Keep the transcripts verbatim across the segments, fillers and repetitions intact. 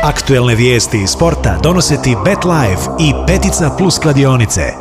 Aktuelne vijesti iz sporta donose ti BetLife i Petica Plus kladionice.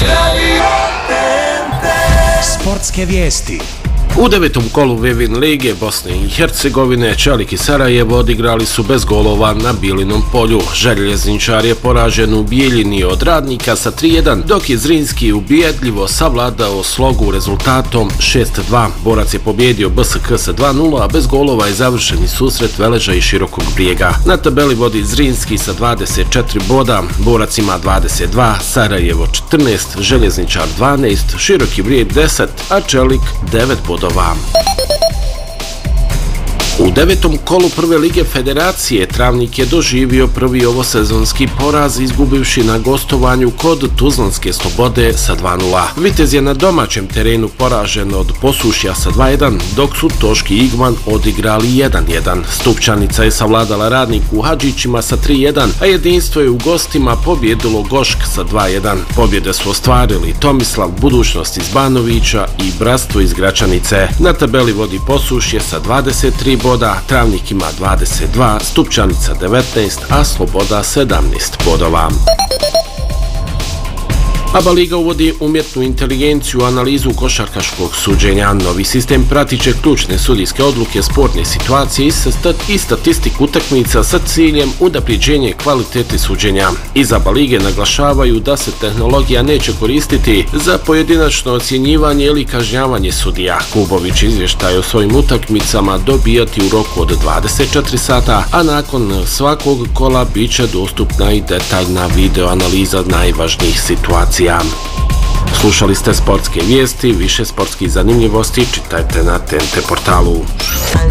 Sportske vijesti. U devetom kolu Vevin lige Bosne i Hercegovine Čelik i Sarajevo odigrali su bez golova na Bilinom polju. Željezničar je poražen u Bijeljini od Radnika sa tri jedan, dok je Zrinski ubjedljivo savladao Slogu rezultatom šest dva. Borac je pobjedio B S K sa dva nula, a bez golova je završeni susret Veleža i Širokog Brijega. Na tabeli vodi Zrinski sa dvadeset četiri boda, Borac ima dvadeset dva, Sarajevo četrnaest, Željezničar dvanaest, Široki Brijeg deset, a Čelik devet bodova. U devetom kolu prve lige Federacije Travnik je doživio prvi ovosezonski poraz izgubivši na gostovanju kod Tuzlanske Slobode sa dva nula. Vitez je na domaćem terenu poražen od Posušja sa dva jedan, dok su Toški i Igman odigrali jedan jedan. Stupčanica je savladala Radnik u Hadžićima sa tri jedan, a Jedinstvo je u gostima pobjedilo Gošk sa dva jedan. Pobjede su ostvarili Tomislav, Budućnost iz Banovića i Bratstvo iz Gračanice. Na tabeli vodi Posušje sa dvadeset tri boda, Travnik ima dvadeset dva, Stupčanica devetnaest, a Sloboda sedamnaest bodova. ABA liga uvodi umjetnu inteligenciju u analizu košarkaškog suđenja. Novi sistem pratit će ključne sudijske odluke, sportne situacije i statistiku utakmica sa ciljem unapređenja kvalitete suđenja. Iz ABA lige naglašavaju da se tehnologija neće koristiti za pojedinačno ocjenjivanje ili kažnjavanje sudija. Klubovi će izvještaj o svojim utakmicama dobijati u roku od dvadeset četiri sata, a nakon svakog kola bit će dostupna i detaljna video analiza najvažnijih situacija. Slušali ste sportske vijesti, više sportskih zanimljivosti čitajte na T N T portalu.